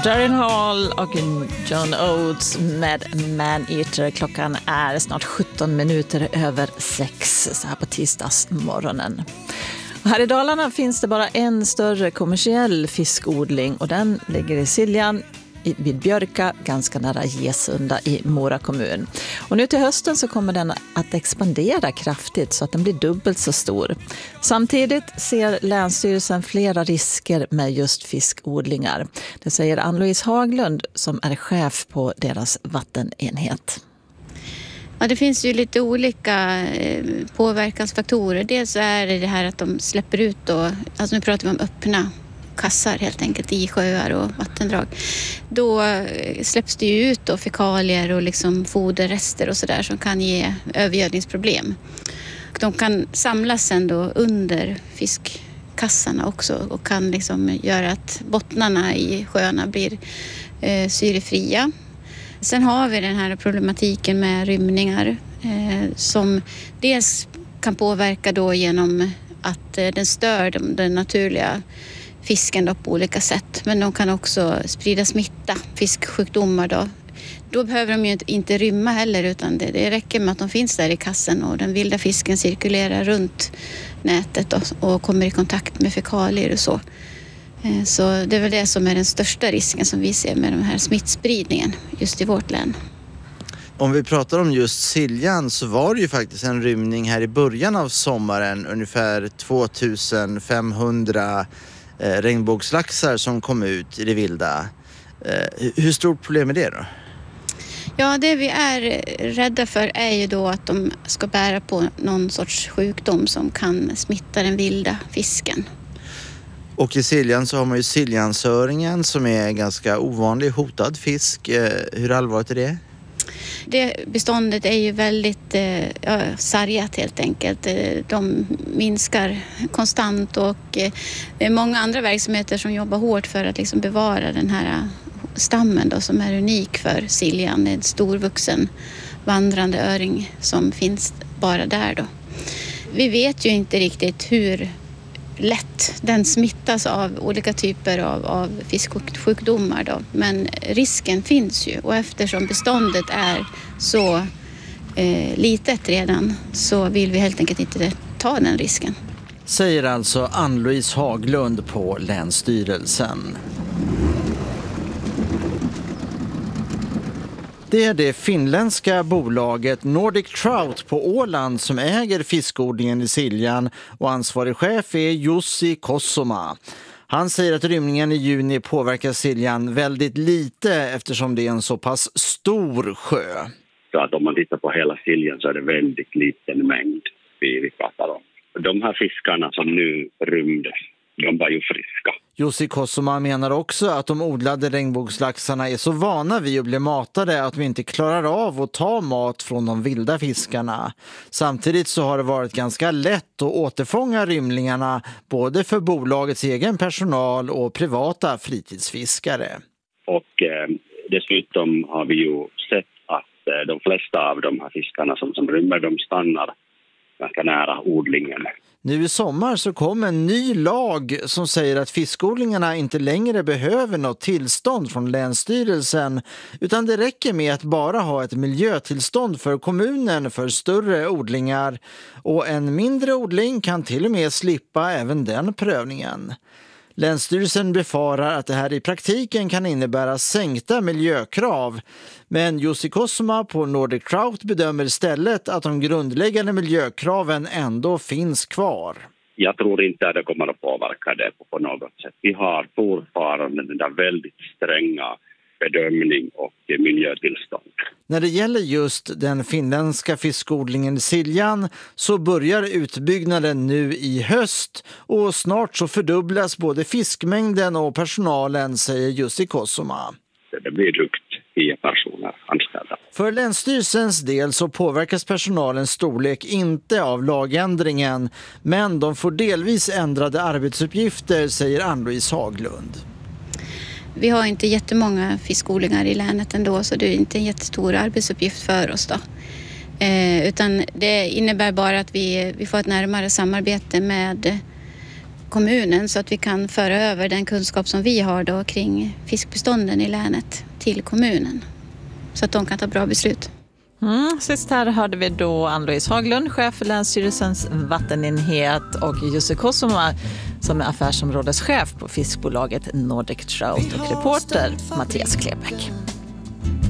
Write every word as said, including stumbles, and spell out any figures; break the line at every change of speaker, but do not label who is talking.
Darin Hall och John Oates med Man Eater. Klockan är snart sjutton minuter över sex så här på tisdagsmorgonen. Och här i Dalarna finns det bara en större kommersiell fiskodling och den ligger i Siljan vid Björka, ganska nära Gesunda i Mora kommun. Och nu till hösten så kommer den att expandera kraftigt så att den blir dubbelt så stor. Samtidigt ser Länsstyrelsen flera risker med just fiskodlingar. Det säger Ann-Louise Haglund som är chef på deras vattenenhet.
Ja, det finns ju lite olika påverkansfaktorer. Dels är det det här att de släpper ut då, alltså nu pratar vi om öppna kassar helt enkelt i sjöar och vattendrag. Då släpps det ju ut då fekalier och liksom foderrester och sådär som kan ge övergödningsproblem. De kan samlas sen då under fiskkassarna också och kan liksom göra att bottnarna i sjöarna blir eh, syrefria. Sen har vi den här problematiken med rymningar eh, som dels kan påverka då genom att eh, den stör den, den naturliga fisken då på olika sätt. Men de kan också sprida smitta, fisksjukdomar då. Då behöver de ju inte rymma heller utan det, det räcker med att de finns där i kassen och den vilda fisken cirkulerar runt nätet då, och kommer i kontakt med fekalier och så. Så det är väl det som är den största risken som vi ser med den här smittspridningen just i vårt län.
Om vi pratar om just Siljan så var det ju faktiskt en rymning här i början av sommaren. Ungefär tvåtusen-femhundra eh, regnbågslaxar som kom ut i det vilda. Eh, hur stort problem är det då?
Ja, det vi är rädda för är ju då att de ska bära på någon sorts sjukdom som kan smitta den vilda fisken.
Och i Siljan så har man ju siljansöringen som är en ganska ovanlig hotad fisk. Hur allvarligt är det?
Det beståndet är ju väldigt ja, sargat helt enkelt. De minskar konstant och det är många andra verksamheter som jobbar hårt för att liksom bevara den här stammen då, som är unik för Siljan. Det är en storvuxen vandrande öring som finns bara där då. Vi vet ju inte riktigt hur lätt den smittas av olika typer av, av fisksjukdomar då. Men risken finns ju och eftersom beståndet är så eh, litet redan så vill vi helt enkelt inte ta den risken.
Säger alltså Ann-Louise Haglund på Länsstyrelsen. Det är det finländska bolaget Nordic Trout på Åland som äger fiskodlingen i Siljan och ansvarig chef är Jussi Kossoma. Han säger att rymningen i juni påverkar Siljan väldigt lite eftersom det är en så pass stor sjö.
Så att om man tittar på hela Siljan så är det väldigt liten mängd vi, vi pratar om. De här fiskarna som nu rymdes, de var ju friska.
Jussi Kossoma menar också att de odlade regnbågslaxarna är så vana vid att bli matade att vi inte klarar av att ta mat från de vilda fiskarna. Samtidigt så har det varit ganska lätt att återfånga rymlingarna både för bolagets egen personal och privata fritidsfiskare.
Och eh, dessutom har vi ju sett att eh, de flesta av de här fiskarna som, som rymmer, de stannar ganska nära odlingen.
Nu i sommar så kom en ny lag som säger att fiskodlingarna inte längre behöver något tillstånd från Länsstyrelsen utan det räcker med att bara ha ett miljötillstånd för kommunen för större odlingar och en mindre odling kan till och med slippa även den prövningen. Länsstyrelsen befarar att det här i praktiken kan innebära sänkta miljökrav. Men Jussi Kossoma på Nordic Trout bedömer istället att de grundläggande miljökraven ändå finns kvar.
Jag tror inte att det kommer att påverka det på något sätt. Vi har fortfarande den där väldigt stränga bedömning och miljötillstånd.
När det gäller just den finländska fiskodlingen i Siljan så börjar utbyggnaden nu i höst och snart så fördubblas både fiskmängden och personalen, säger Jussi Kossoma.
Det blir drygt tio personer anställda.
För Länsstyrelsens del så påverkas personalens storlek inte av lagändringen men de får delvis ändrade arbetsuppgifter, säger Ann-Louise Haglund.
Vi har inte jättemånga fiskodlingar i länet ändå så det är inte en jättestor arbetsuppgift för oss då. Eh, utan det innebär bara att vi, vi får ett närmare samarbete med kommunen så att vi kan föra över den kunskap som vi har då kring fiskbestånden i länet till kommunen så att de kan ta bra beslut.
Mm, sist här hörde vi då Ann-Louise Haglund, chef för Länsstyrelsens vattenenhet, och Jussi Kosomaa som är affärsområdeschef på fiskbolaget Nordic Trout, och reporter Mattias Klebeck.